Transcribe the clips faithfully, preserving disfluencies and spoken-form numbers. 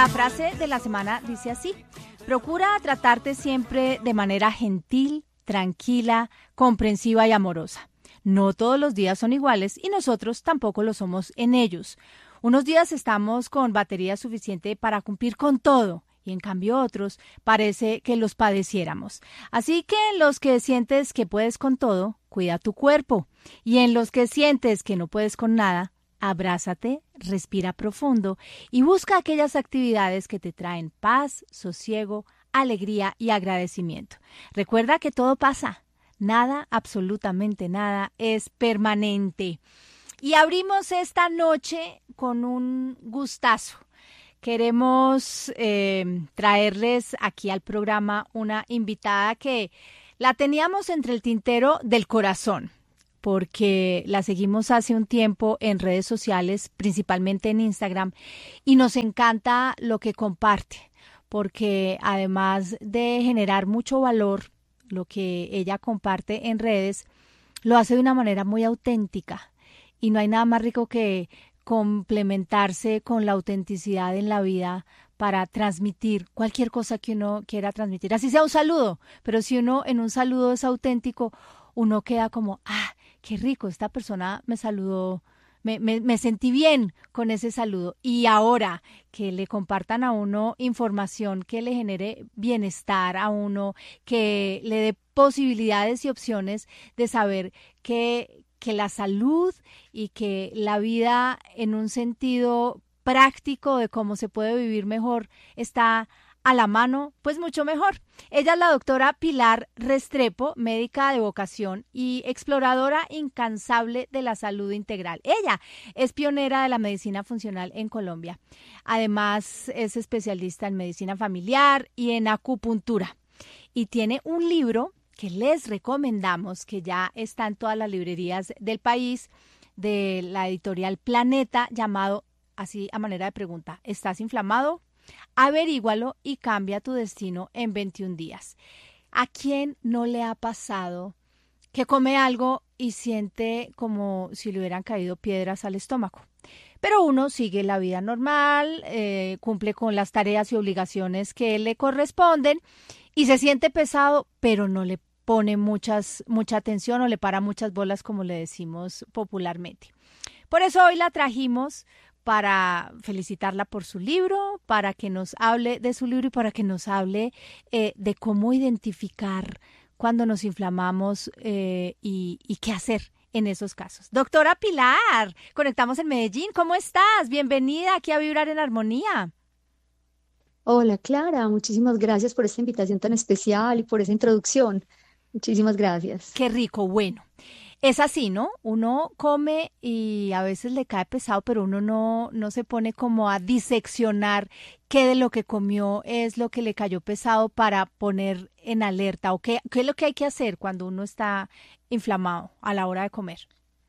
La frase de la semana dice así: procura tratarte siempre de manera gentil, tranquila, comprensiva y amorosa. No todos los días son iguales y nosotros tampoco lo somos en ellos. Unos días estamos con batería suficiente para cumplir con todo y en cambio otros parece que los padeciéramos. Así que en los que sientes que puedes con todo, cuida tu cuerpo, y en los que sientes que no puedes con nada, abrázate, respira profundo y busca aquellas actividades que te traen paz, sosiego, alegría y agradecimiento. Recuerda que todo pasa, nada, absolutamente nada, es permanente. Y abrimos esta noche con un gustazo. Queremos eh, traerles aquí al programa una invitada que la teníamos entre el tintero del corazón, porque la seguimos hace un tiempo en redes sociales, principalmente en Instagram, y nos encanta lo que comparte, porque además de generar mucho valor, lo que ella comparte en redes, lo hace de una manera muy auténtica, y no hay nada más rico que complementarse con la autenticidad en la vida para transmitir cualquier cosa que uno quiera transmitir, así sea un saludo, pero si uno en un saludo es auténtico, uno queda como, ah, qué rico, esta persona me saludó, me, me, me sentí bien con ese saludo. Y ahora que le compartan a uno información que le genere bienestar a uno, que le dé posibilidades y opciones de saber que, que la salud y que la vida en un sentido práctico de cómo se puede vivir mejor está a la mano, pues mucho mejor. Ella es la doctora Pilar Restrepo, médica de vocación y exploradora incansable de la salud integral. Ella es pionera de la medicina funcional en Colombia. Además, es especialista en medicina familiar y en acupuntura. Y tiene un libro que les recomendamos, que ya está en todas las librerías del país, de la editorial Planeta, llamado, así a manera de pregunta, ¿estás inflamado? Averígualo y cambia tu destino en veintiún días. ¿A quién no le ha pasado que come algo y siente como si le hubieran caído piedras al estómago? Pero uno sigue la vida normal, eh, cumple con las tareas y obligaciones que le corresponden y se siente pesado, pero no le pone muchas, mucha atención o le para muchas bolas, como le decimos popularmente. Por eso hoy la trajimos para felicitarla por su libro, para que nos hable de su libro y para que nos hable eh, de cómo identificar cuando nos inflamamos eh, y, y qué hacer en esos casos. Doctora Pilar, conectamos en Medellín, ¿cómo estás? Bienvenida aquí a Vibrar en Armonía. Hola Clara, muchísimas gracias por esta invitación tan especial y por esa introducción. Muchísimas gracias. Qué rico, bueno. Es así, ¿no? Uno come y a veces le cae pesado, pero uno no, no se pone como a diseccionar qué de lo que comió es lo que le cayó pesado para poner en alerta o qué, qué es lo que hay que hacer cuando uno está inflamado a la hora de comer.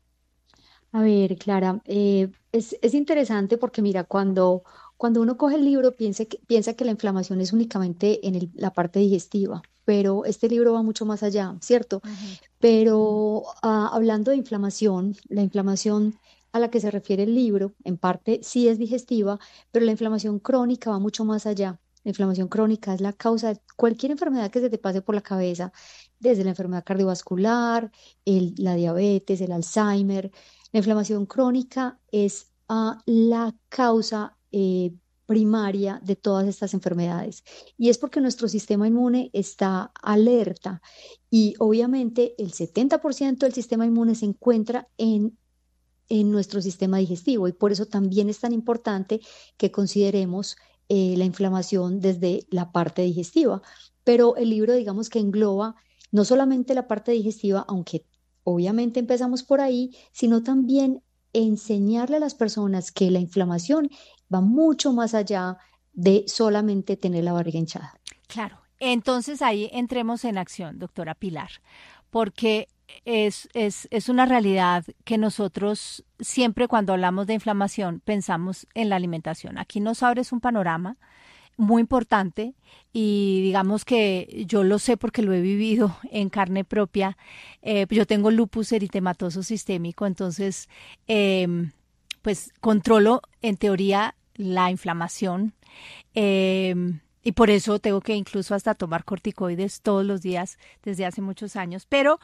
A ver, Clara, eh, es, es interesante porque mira, cuando, cuando uno coge el libro piensa que, piensa que la inflamación es únicamente en el- la parte digestiva, pero este libro va mucho más allá, ¿cierto? Ujú. Pero ah, hablando de inflamación, la inflamación a la que se refiere el libro, en parte sí es digestiva, pero la inflamación crónica va mucho más allá. La inflamación crónica es la causa de cualquier enfermedad que se te pase por la cabeza, desde la enfermedad cardiovascular, el- la diabetes, el Alzheimer. La inflamación crónica es ah, la causa eh, primaria de todas estas enfermedades. Y es porque nuestro sistema inmune está alerta y obviamente el setenta por ciento del sistema inmune se encuentra en, en nuestro sistema digestivo y por eso también es tan importante que consideremos eh, la inflamación desde la parte digestiva. Pero el libro, digamos que engloba no solamente la parte digestiva, aunque obviamente empezamos por ahí, sino también enseñarle a las personas que la inflamación va mucho más allá de solamente tener la barriga hinchada. Claro, entonces ahí entremos en acción, doctora Pilar, porque es, es, es una realidad que nosotros siempre cuando hablamos de inflamación pensamos en la alimentación. Aquí nos abres un panorama muy importante y digamos que yo lo sé porque lo he vivido en carne propia. Eh, yo tengo lupus eritematoso sistémico, entonces eh, pues controlo en teoría la inflamación. Eh, y por eso tengo que incluso hasta tomar corticoides todos los días desde hace muchos años. Pero,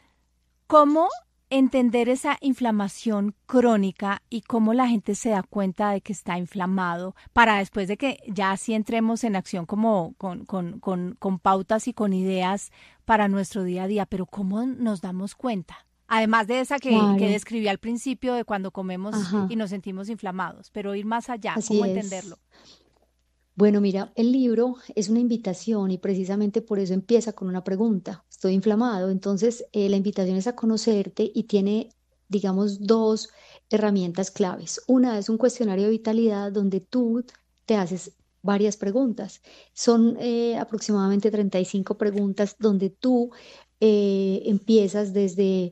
¿cómo entender esa inflamación crónica y cómo la gente se da cuenta de que está inflamado para después de que ya así entremos en acción como con, con, con, con pautas y con ideas para nuestro día a día? Pero ¿cómo nos damos cuenta? Además de esa que, que Claro, describí al principio de cuando comemos y ajá, nos sentimos inflamados, pero ir más allá, así ¿cómo entenderlo? es. Bueno, mira, el libro es una invitación y precisamente por eso empieza con una pregunta. Estoy inflamado, entonces eh, la invitación es a conocerte y tiene, digamos, dos herramientas claves. Una es un cuestionario de vitalidad donde tú te haces varias preguntas. Son eh, aproximadamente treinta y cinco preguntas donde tú eh, empiezas desde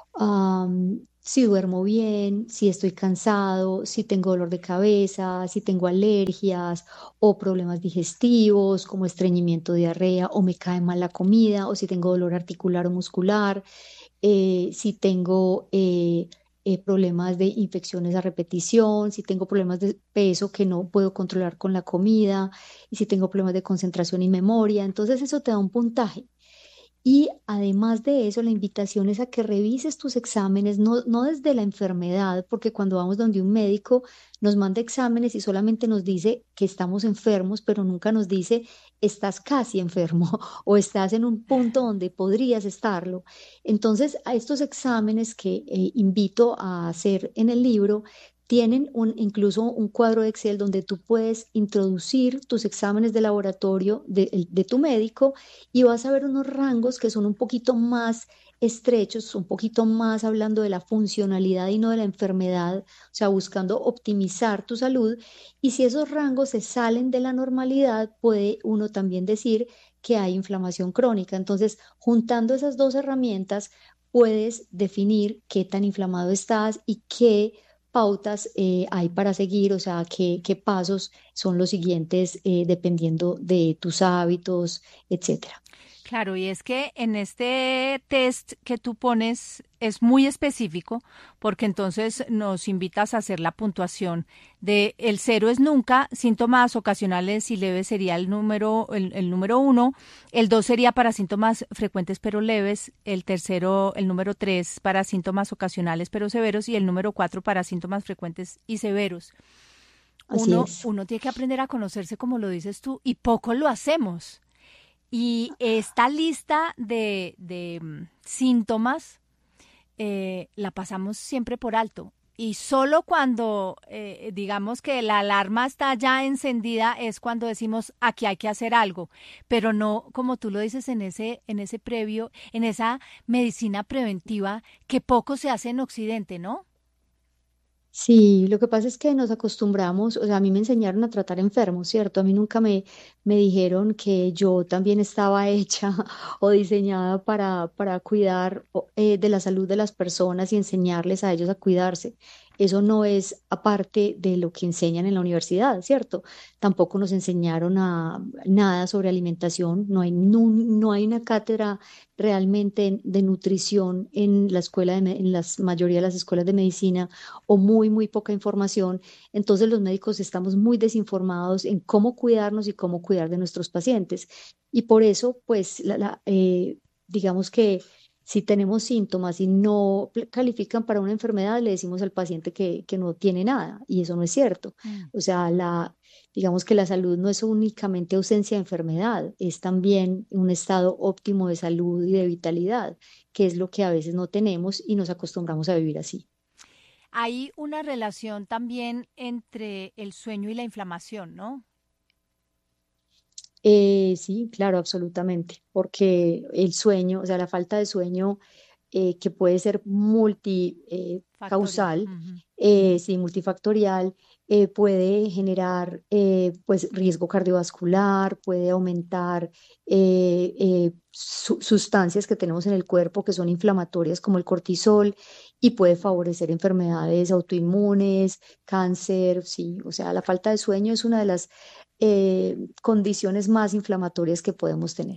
am, si duermo bien, si estoy cansado, si tengo dolor de cabeza, si tengo alergias o problemas digestivos como estreñimiento, diarrea, o me cae mal la comida, o si tengo dolor articular o muscular, eh, si tengo eh, eh, problemas de infecciones a repetición, si tengo problemas de peso que no puedo controlar con la comida, y si tengo problemas de concentración y memoria. Entonces eso te da un puntaje. Y además de eso, la invitación es a que revises tus exámenes, no, no desde la enfermedad, porque cuando vamos donde un médico nos manda exámenes y solamente nos dice que estamos enfermos, pero nunca nos dice estás casi enfermo o estás en un punto donde podrías estarlo. Entonces, a estos exámenes que eh, invito a hacer en el libro, tienen un, incluso un cuadro de Excel donde tú puedes introducir tus exámenes de laboratorio de de tu médico y vas a ver unos rangos que son un poquito más estrechos, un poquito más hablando de la funcionalidad y no de la enfermedad, o sea, buscando optimizar tu salud. Y si esos rangos se salen de la normalidad, puede uno también decir que hay inflamación crónica. Entonces, juntando esas dos herramientas, puedes definir qué tan inflamado estás y qué pautas eh, hay para seguir, o sea, qué, qué pasos son los siguientes eh, dependiendo de tus hábitos, etcétera. Claro, y es que en este test que tú pones es muy específico porque entonces nos invitas a hacer la puntuación de el cero es nunca, síntomas ocasionales y leves sería el número, el, el número uno, el dos sería para síntomas frecuentes pero leves, el tercero, el número tres para síntomas ocasionales pero severos y el número cuatro para síntomas frecuentes y severos. Así Uno, es. uno tiene que aprender a conocerse como lo dices tú y poco lo hacemos. Y esta lista de, de mm, síntomas eh, la pasamos siempre por alto. Y solo cuando eh, digamos que la alarma está ya encendida es cuando decimos aquí hay que hacer algo, pero no como tú lo dices en ese, en ese previo, en esa medicina preventiva que poco se hace en Occidente, ¿no? Sí, lo que pasa es que nos acostumbramos, o sea, a mí me enseñaron a tratar enfermos, ¿cierto? A mí nunca me, me dijeron que yo también estaba hecha o diseñada para, para cuidar o, eh, de la salud de las personas y enseñarles a ellos a cuidarse. Eso no es aparte de lo que enseñan en la universidad, ¿cierto? Tampoco nos enseñaron a, nada sobre alimentación, no hay, nu- no hay una cátedra realmente de nutrición en la escuela de, me- en la mayoría de las escuelas de medicina o muy, muy poca información. Entonces los médicos estamos muy desinformados en cómo cuidarnos y cómo cuidar de nuestros pacientes. Y por eso, pues, la, la, eh, digamos que si tenemos síntomas y no pl- califican para una enfermedad, le decimos al paciente que, que no tiene nada, y eso no es cierto. Mm. O sea, la, digamos que la salud no es únicamente ausencia de enfermedad, es también un estado óptimo de salud y de vitalidad, que es lo que a veces no tenemos y nos acostumbramos a vivir así. Hay una relación también entre el sueño y la inflamación, ¿no? Eh, sí, claro, absolutamente, porque el sueño, o sea, la falta de sueño eh, que puede ser multicausal, Factorial. Ujú. sí, multifactorial, eh, puede generar eh, pues riesgo cardiovascular, puede aumentar eh, eh, su- sustancias que tenemos en el cuerpo que son inflamatorias como el cortisol y puede favorecer enfermedades autoinmunes, cáncer, sí, o sea, la falta de sueño es una de las eh, condiciones más inflamatorias que podemos tener.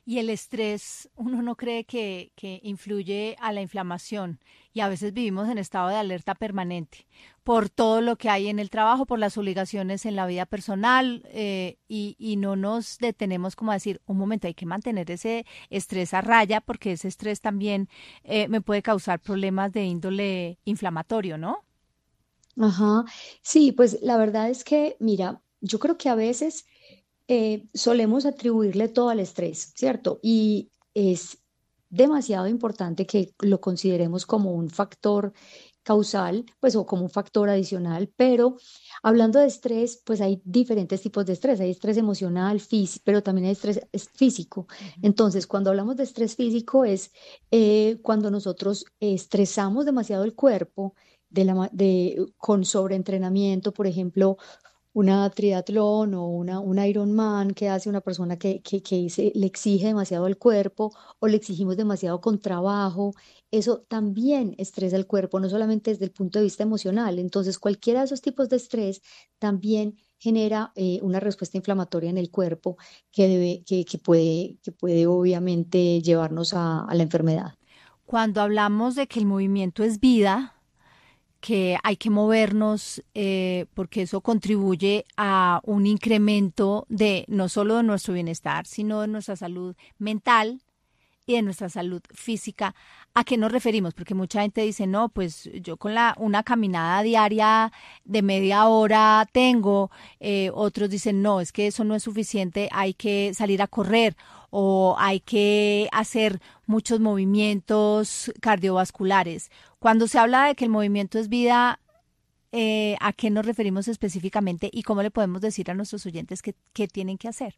Y el estrés, uno no cree que, que influye a la inflamación y a veces vivimos en estado de alerta permanente por todo lo que hay en el trabajo, por las obligaciones en la vida personal eh, y, y no nos detenemos como a decir, un momento, hay que mantener ese estrés a raya porque ese estrés también eh, me puede causar problemas de índole inflamatorio, ¿no? Ajá, sí, pues la verdad es que, mira, yo creo que a veces eh, solemos atribuirle todo al estrés, ¿cierto? Y es demasiado importante que lo consideremos como un factor causal, pues o como un factor adicional, pero hablando de estrés, pues hay diferentes tipos de estrés, hay estrés emocional, físico, pero también hay estrés es- físico. Ujú. Entonces, cuando hablamos de estrés físico es eh, cuando nosotros eh, estresamos demasiado el cuerpo de la, ma- de, con sobreentrenamiento, por ejemplo, una triatlón o una, un Ironman que hace una persona que, que, que se- le exige demasiado al cuerpo o le exigimos demasiado con trabajo, eso también estresa el cuerpo, no solamente desde el punto de vista emocional. Entonces, cualquiera de esos tipos de estrés también genera eh, una respuesta inflamatoria en el cuerpo que, debe, que, que puede, que puede obviamente llevarnos a, a la enfermedad. Cuando hablamos de que el movimiento es vida, que hay que movernos eh, porque eso contribuye a un incremento de no solo de nuestro bienestar, sino de nuestra salud mental y de nuestra salud física. ¿A qué nos referimos? Porque mucha gente dice, no, pues yo con la una caminada diaria de media hora tengo, eh, otros dicen, no, es que eso no es suficiente, hay que salir a correr o hay que hacer muchos movimientos cardiovasculares. Cuando se habla de que el movimiento es vida, eh, ¿a qué nos referimos específicamente y cómo le podemos decir a nuestros oyentes qué, qué tienen que hacer?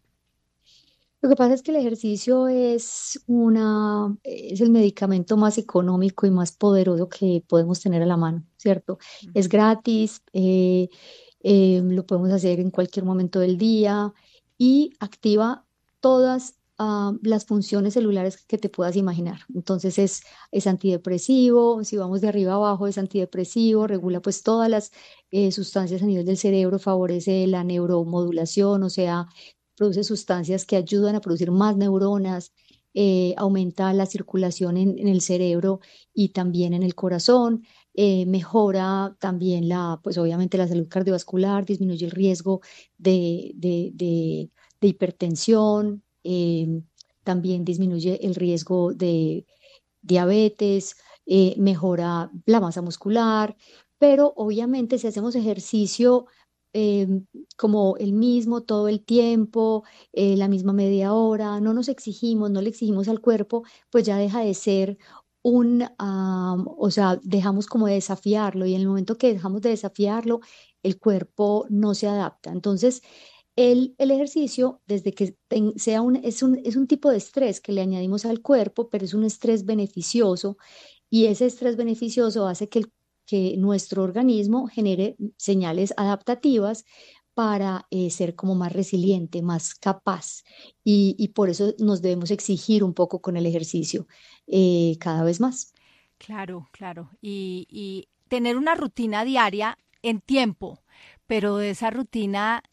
Lo que pasa es que el ejercicio es una, es el medicamento más económico y más poderoso que podemos tener a la mano, ¿cierto? Es Ujú. gratis, eh, eh, lo podemos hacer en cualquier momento del día y activa todas ah, las funciones celulares que te puedas imaginar. Entonces es, es antidepresivo, si vamos de arriba a abajo es antidepresivo, regula Ujú. pues todas las eh, sustancias a nivel del cerebro, favorece la neuromodulación, o sea, produce sustancias que ayudan a producir más neuronas, eh, aumenta la circulación en, en el cerebro y también en el corazón, eh, mejora también la, pues obviamente la salud cardiovascular, disminuye el riesgo de, de, de- de hipertensión, eh, también disminuye el riesgo de diabetes, eh, mejora la masa muscular, pero obviamente si hacemos ejercicio eh, como el mismo todo el tiempo, eh, la misma media hora, no nos exigimos, no le exigimos al cuerpo, pues ya deja de ser un, ah, o sea, dejamos como de desafiarlo y en el momento que dejamos de desafiarlo, el cuerpo no se adapta. Entonces, el, el ejercicio, desde que ten- sea un, es un, es un tipo de estrés que le añadimos al cuerpo, pero es un estrés beneficioso y ese estrés beneficioso hace que, el- que nuestro organismo genere señales adaptativas para eh, ser como más resiliente, más capaz. Y, y por eso nos debemos exigir un poco con el ejercicio eh, cada vez más. Claro, claro. Y, y tener una rutina diaria en tiempo, pero de esa rutina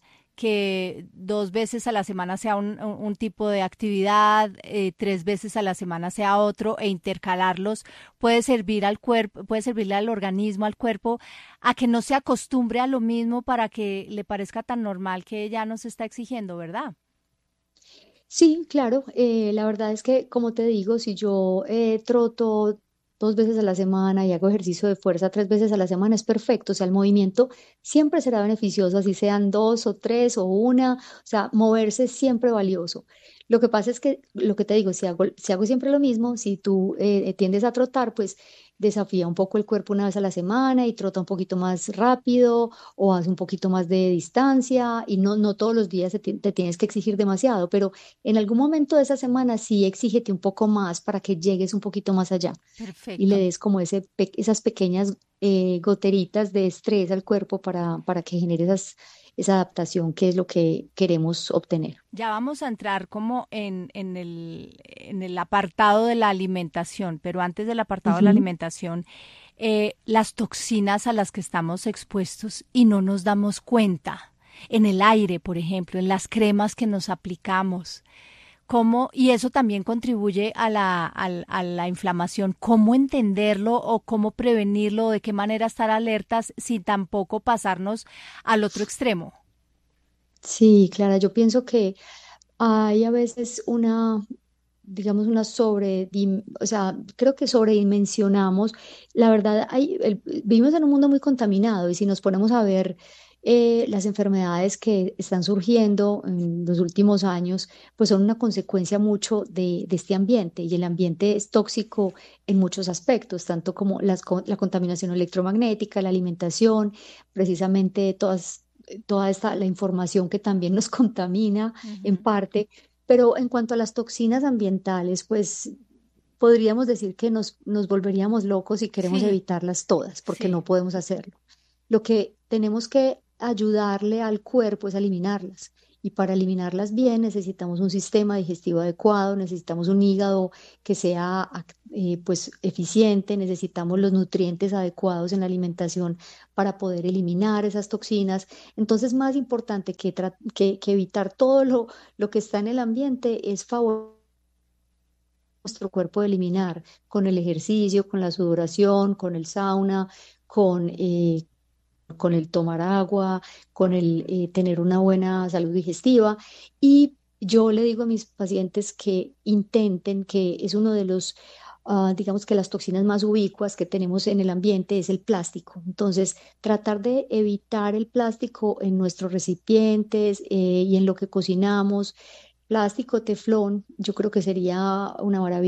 que dos veces a la semana sea un, un- un tipo de actividad, eh, tres veces a la semana sea otro, e intercalarlos puede servir al cuerpo, puede servirle al organismo, al cuerpo, a que no se acostumbre a lo mismo para que le parezca tan normal que ya nos está exigiendo, ¿verdad? Sí, claro. Eh, la verdad es que, como te digo, si yo eh, troto dos veces a la semana y hago ejercicio de fuerza tres veces a la semana, es perfecto. O sea, el movimiento siempre será beneficioso, así sean dos o tres o una. O sea, moverse es siempre valioso. Lo que pasa es que, lo que te digo, si hago, si hago siempre lo mismo, si tú eh, tiendes a trotar, pues desafía un poco el cuerpo una vez a la semana y trota un poquito más rápido o haz un poquito más de distancia y no, no todos los días te, ti- te tienes que exigir demasiado, pero en algún momento de esa semana sí exígete un poco más para que llegues un poquito más allá y le Perfecto. des como ese, pe- esas pequeñas eh, goteritas de estrés al cuerpo para, para que genere esas, esa adaptación que es lo que queremos obtener. Ya vamos a entrar como en, en el, en el apartado de la alimentación, pero antes del apartado de la Ujú. alimentación, eh, las toxinas a las que estamos expuestos y no nos damos cuenta. En el aire, por ejemplo, en las cremas que nos aplicamos. ¿Cómo, y eso también contribuye a la, al- a la inflamación? ¿Cómo entenderlo o cómo prevenirlo? ¿De qué manera estar alertas sin tampoco pasarnos al otro extremo? Sí, Clara, yo pienso que hay a veces una, digamos, una sobre, o sea, creo que sobredimensionamos. La verdad, hay, el- vivimos en un mundo muy contaminado y si nos ponemos a ver eh, las enfermedades que están surgiendo en los últimos años, pues son una consecuencia mucho de, de este ambiente y el ambiente es tóxico en muchos aspectos, tanto como las, co- la contaminación electromagnética, la alimentación, precisamente todas, toda esta, la información que también nos contamina en Ujú. parte. Pero en cuanto a las toxinas ambientales, pues podríamos decir que nos, nos volveríamos locos si queremos Sí, evitarlas todas, porque sí, no podemos hacerlo. Lo que tenemos que ayudarle al cuerpo es a eliminarlas. Y para eliminarlas bien necesitamos un sistema digestivo adecuado, necesitamos un hígado que sea ac- eh, pues eficiente, necesitamos los nutrientes adecuados en la alimentación para poder eliminar esas toxinas. Entonces, más importante que, tra- que, que evitar todo lo, lo que está en el ambiente es favorecer nuestro cuerpo de eliminar con el ejercicio, con la sudoración, con el sauna, con, eh, con el tomar agua, con el eh, tener una buena salud digestiva. Y yo le digo a mis pacientes que intenten, que es uno de los, ah, digamos que las toxinas más ubicuas que tenemos en el ambiente es el plástico. Entonces, tratar de evitar el plástico en nuestros recipientes eh, y en lo que cocinamos. Plástico, teflón, yo creo que sería una maravilla.